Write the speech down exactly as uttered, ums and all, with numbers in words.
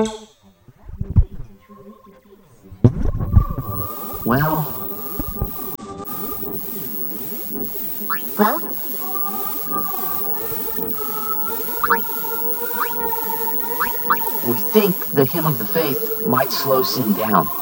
Well, well, we think the hymn of the faith might slow Sin down.